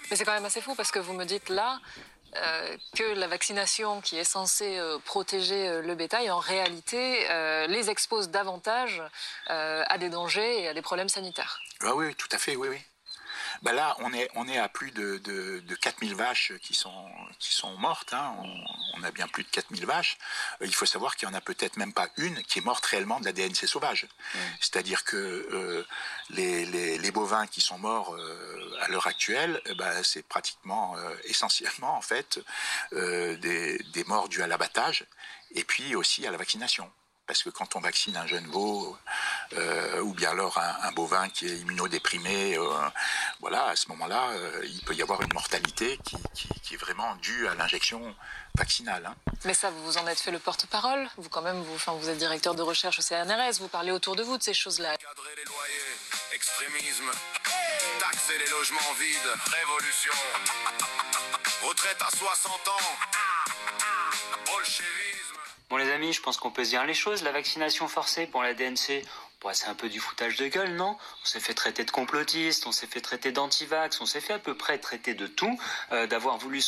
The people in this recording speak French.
Mais c'est quand même assez fou parce que vous me dites là que la vaccination qui est censée protéger le bétail, en réalité, les expose davantage à des dangers et à des problèmes sanitaires. Ah oui, tout à fait, oui. Bah là, on est à plus de 4000 vaches qui sont mortes. Hein. On a bien plus de 4000 vaches. Il faut savoir qu'il n'y en a peut-être même pas une qui est morte réellement de la DNC sauvage. C'est-à-dire que les bovins qui sont morts à l'heure actuelle, c'est pratiquement essentiellement en fait des morts dues à l'abattage et puis aussi à la vaccination. Parce que quand on vaccine un jeune veau, ou bien alors un bovin qui est immunodéprimé, voilà, à ce moment-là, il peut y avoir une mortalité qui est vraiment due à l'injection vaccinale. Hein. Mais ça, vous en êtes fait le porte-parole. Vous, quand même, vous êtes directeur de recherche au CNRS. Vous parlez autour de vous de ces choses-là. Cadrer les loyers, extrémisme, taxer les logements vides, révolution, retraite à 60 ans, bolchevisme. Bon les amis, je pense qu'on peut se dire les choses. La vaccination forcée pour la DNC, c'est un peu du foutage de gueule, non? On s'est fait traiter de complotiste, on s'est fait traiter d'antivax, on s'est fait à peu près traiter de tout, d'avoir voulu